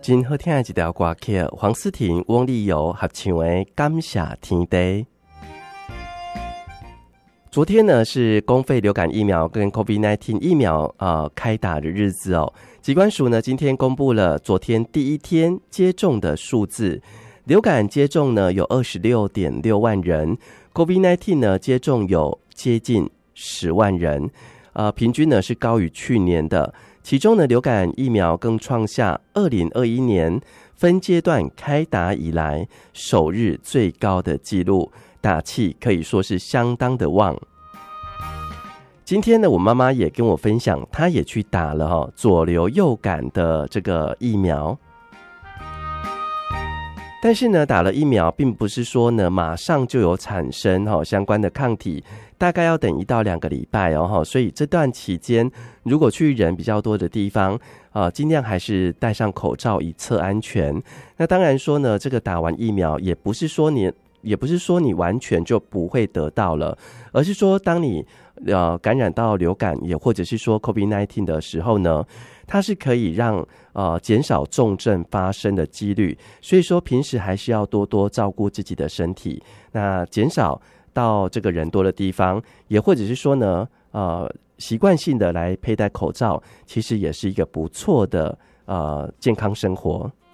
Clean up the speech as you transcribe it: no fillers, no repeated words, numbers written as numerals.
真好听的一条歌曲，黄思婷、翁丽友合唱的《感谢天地》。昨天呢是公费流感疫苗跟 COVID-19 疫苗开打的日子哦。疾管署呢今天公布了昨天第一天接种的数字，流感接种呢有 26.6 万人， COVID-19 呢接种有接近10万人，平均呢是高于去年的。其中呢流感疫苗更创下2021年分阶段开打以来首日最高的纪录，打气可以说是相当的旺。今天呢我妈妈也跟我分享，她也去打了左流右感的这个疫苗。但是呢打了疫苗并不是说呢马上就有产生相关的抗体，大概要等1到2个礼拜所以这段期间如果去人比较多的地方尽量还是戴上口罩以测安全。那当然说呢这个打完疫苗也不是说你完全就不会得到了，而是说当你感染到流感也或者是说 COVID-19 的时候呢，它是可以让减少重症发生的几率，所以说平时还是要多多照顾自己的身体，那减少到这个人多的地方，也或者是说呢习惯性的来佩戴口罩，其实也是一个不错的健康生活。